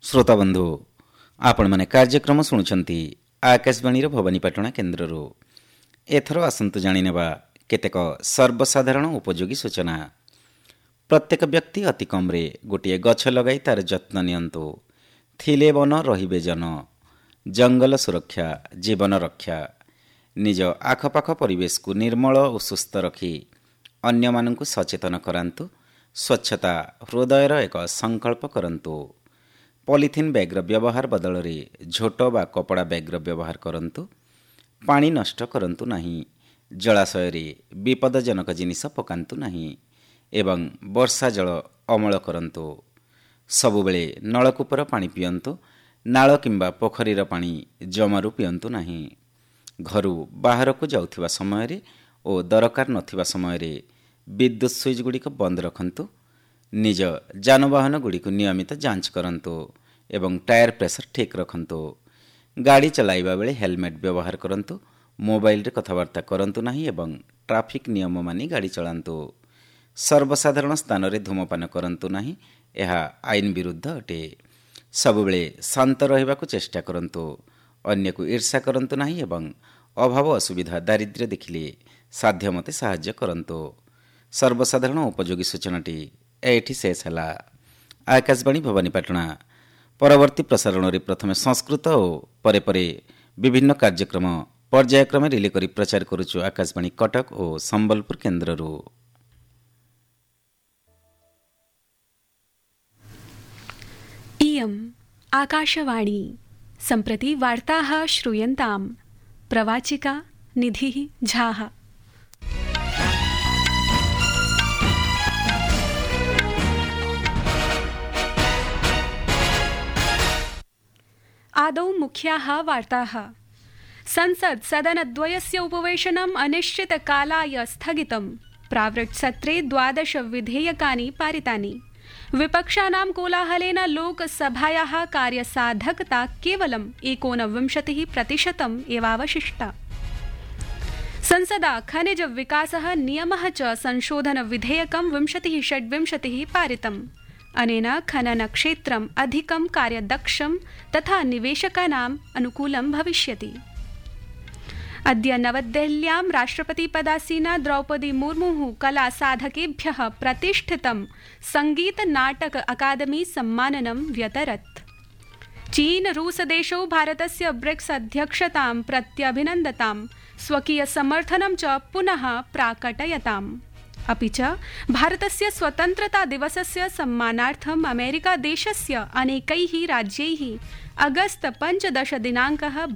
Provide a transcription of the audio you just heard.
श्रोता बंधु आपण मैंने कार्यक्रम शुणुंट आकाशवाणी भवानीपाटना केन्द्र एथर आसतु जाणीनेबा केतेक सर्वसाधारण उपयोगी सूचना। प्रत्येक व्यक्ति अति कम्रे गोटे गछ लगाई तार जत्न नियंतु। थिले वन रहिबे जन। जंगल सुरक्षा जीवन रक्षा। निज आखपाख परिवेश को निर्मल और सुस्थ रखी अन्य मानंकु सचेतन करांतु। स्वच्छता हृदयर एक संकल्प करंतु। पॉलिथिन बैग्र व्यवहार बदल झोट बा कपड़ा बैग्र व्यवहार करंतु। पानी नष्ट करंतु नहीं। जलाशय रे विपदजनक जिनिस पकांतु नहीं एवं वर्षा जल अमल करंतु। सबुबेले नलकूपर पानी पियंतु। नाଳ किंबा पोखरीर पानी जमारू पियंतु नहीं। घरू बाहर को जाउथिबा समय रे ओ दरकार नथिबा समय रे विद्युत स्विच गुड़िक बंद रखंतु। निज जानवाहन गुड़िक नियमित जांच करंतु एवं टायर प्रेशर ठीक रखंतु। गाड़ी चलाइबा बेले हेलमेट व्यवहार करंतु। मोबाइल रे कथबार्ता करंतु नहीं एवं ट्रैफिक नियम मानि गाड़ी चलांतु। सर्वसाधारण स्थान रे धूमपान करंतु नहीं। यह आईन विरुद्ध अटे। सबुबेले शांत रहिबाकु चेष्टा करंतु। अन्य को ईर्षा करंतु नहीं एवं अभाव असुविधा दारिद्र्य देखिले साध्य मते साहाय्य करंतु। सर्वसाधारण उपयोगी सूचनाटी एठी शेष हला। आकाशवाणी भवानीपाटना परवर्ती प्रसारण रे प्रथमे संस्कृत और परे परे विभिन्न कार्यक्रम पर्यायक्रमे रिले करी प्रचार करुछु आकाशवाणी कटक और संबलपुर केन्द्ररू। इयम् आकाशवाणी। सम्प्रति वार्ताः श्रूयन्ताम्। प्रवाचिका निधिः झाः। आदौ मुख्याः वार्ताः। संसद सदनद्वयस्य उपवेशनम् अनिश्चितकालाय स्थगितम्। प्रावृट् सत्रे 12 विधेयकानि पारितानि। विपक्षानां कोलाहलेन लोकसभायाः कार्यसाधकता केवलं 29% एवावशिष्टा। संसदा खनिज विकासः नियमः च संशोधन विधेयकं 2026 पारितम्। अनेन खनन क्षेत्रम् अधिकं कार्यदक्षं तथा निवेशकानाम् अनुकूलं भविष्यति। अद्य नवदेहल्यां राष्ट्रपतिपदासीना द्रौपदी मुर्मुः कला साधकेभ्यः प्रतिष्ठितं संगीत नाटक अकादमी सम्माननं व्यतरत्। चीन रूस देशौ भारतस्य ब्रिक्स अध्यक्षतां प्रत्यभिनन्दतां। स्वकीय समर्थनं च पुनः प्राकटयताम्। अपि च भारतस्य स्वतन्त्रता दिवसस्य सम्मानार्थम् अमेरिका देशस्य अनेकैः राज्यैः अगस्त 15 दिनाङ्कः